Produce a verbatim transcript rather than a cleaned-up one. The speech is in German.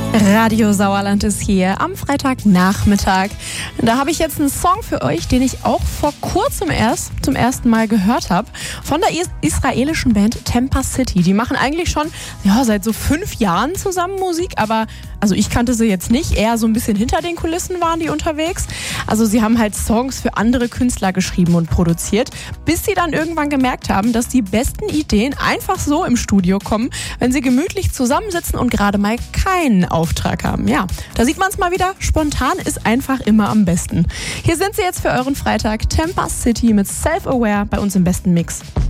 Radio Sauerland ist hier am Freitagnachmittag. Da habe ich jetzt einen Song für euch, den ich auch vor kurzem erst zum ersten Mal gehört habe. Von der is- israelischen Band Tempa City. Die machen eigentlich schon ja, seit so fünf Jahren zusammen Musik, aber also ich kannte sie jetzt nicht. Eher so ein bisschen hinter den Kulissen waren die unterwegs. Also sie haben halt Songs für andere Künstler geschrieben und produziert, bis sie dann irgendwann gemerkt haben, dass die besten Ideen einfach so im Studio kommen, wenn sie gemütlich zusammensitzen und gerade mal keinen Auftrag haben. Ja, da sieht man es mal wieder. Spontan ist einfach immer am besten. Hier sind sie jetzt für euren Freitag. Tempa City mit Self-Aware bei uns im besten Mix.